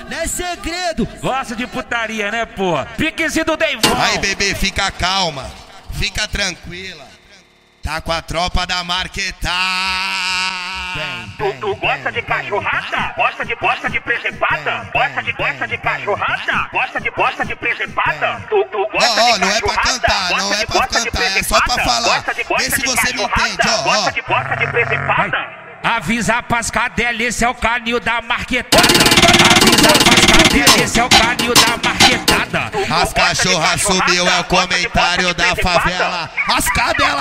não é segredo. Gosta de putaria, né, porra? Piquezinho do Deivão. Aí, bebê, fica calma. Fica tranquila. Tá com a tropa da Marquetá. Tu gosta de cachorrada? Gosta de presepada? Gosta de cachorrada? Gosta de presepada? Tu gosta de não é pra cantar, não é pra cantar, é só pra falar. Vê se você me entende, ó. Gosta de presepada? Avisa pras cadelas, esse é o canil da marquetada. Avisa pras cadelas, esse é o canil da marquetada. As cachorras sumiu, é o comentário da favela. As cadelas